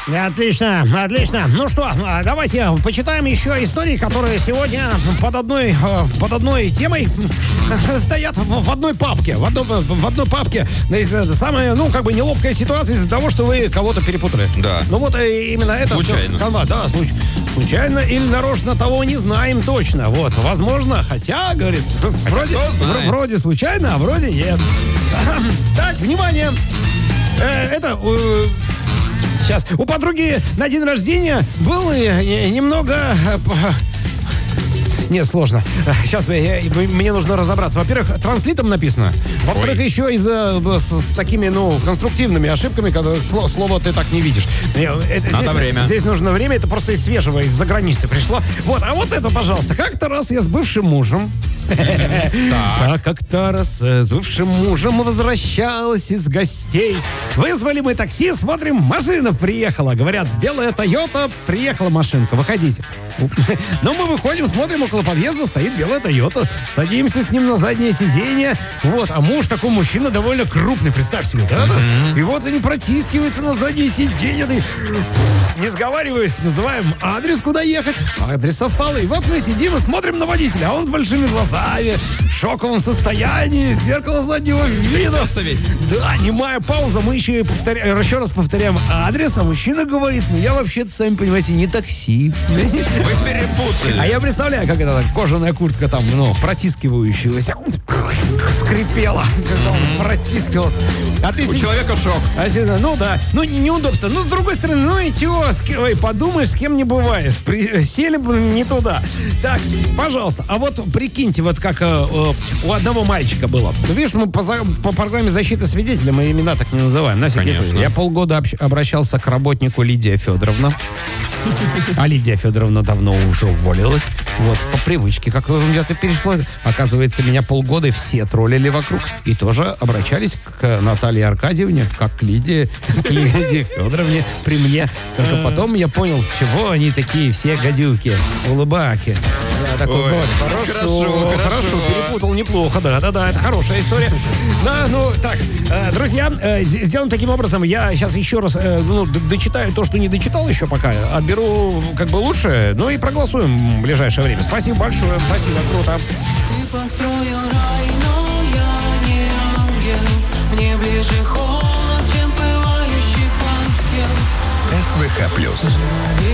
Отлично, отлично. Ну что, давайте почитаем еще истории, которые сегодня под одной темой стоят в одной папке. В одной папке. Самая, неловкая ситуация из-за того, что вы кого-то перепутали. Да. Ну вот именно это. Случайно. Да, случайно или нарочно, того не знаем точно. Вот, возможно, хотя, говорит, вроде случайно, а вроде нет. Так, внимание. Сейчас. У подруги на день рождения был немного... Нет, сложно. Сейчас мне нужно разобраться. Во-первых, транслитом написано. Во-вторых, еще с такими, конструктивными ошибками, когда слово ты так не видишь. Надо время. Здесь нужно время, это просто из свежего, из-за границы пришло. Вот, а вот это, пожалуйста. Как-то раз я с бывшим мужем... Как-то раз с бывшим мужем возвращалась из гостей. Вызвали мы такси, смотрим, машина приехала. Говорят, белая Тойота, приехала машинка, выходите. Но мы выходим, смотрим, около подъезда стоит белая Тойота. Садимся с ним на заднее сиденье. Вот, а муж такой мужчина довольно крупный, представь себе, да? И вот они протискиваются на заднее сиденье. Не сговариваясь, называем адрес, куда ехать. Адрес совпал. И вот мы сидим и смотрим на водителя, а он с большими глазами, в шоковом состоянии, зеркало заднего вида. Весь. Да, немая пауза, мы еще раз повторяем адрес, а мужчина говорит, я вообще-то, сами понимаете, не такси. Вы перепутали. А я представляю, как это кожаная куртка там, протискивающаяся, скрипела, когда он протискивался. У человека шок. Неудобство. Но с другой стороны, и чего, подумаешь, с кем не бываешь. Сели бы не туда. Так, пожалуйста, а вот прикиньте, вот как у одного мальчика было. Видишь, мы по программе защиты свидетелей, мы имена так не называем. На всякий случай. Я полгода обращался к работнику Лидия Федоровна. А Лидия Федоровна давно уже уволилась. Вот, по привычке, как это перешло. Оказывается, меня полгода все троллили вокруг. И тоже обращались к Наталье Аркадьевне, как к Лидии Федоровне при мне. Только потом я понял, чего они такие все гадюки, улыбаки. Я такой, хорошо, перепутал неплохо, да, это хорошая история. Друзья, сделаем таким образом, я сейчас еще раз дочитаю то, что не дочитал еще пока, отберу лучше, и проголосуем в ближайшее время. Спасибо большое, спасибо, круто. Ты построил рай, но я не ангел, мне ближе холод, чем пылающий факел. СВХ+.